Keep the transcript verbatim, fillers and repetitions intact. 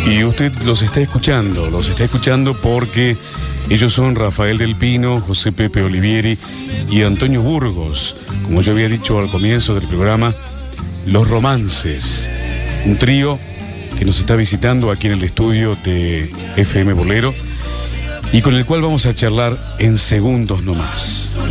Y usted los está escuchando, los está escuchando porque ellos son Rafael del Pino, José Pepe Olivieri y Antonio Burgos. Como yo había dicho al comienzo del programa, Los Romances, un trío que nos está visitando aquí en el estudio de F M Bolero y con el cual vamos a charlar en segundos nomás.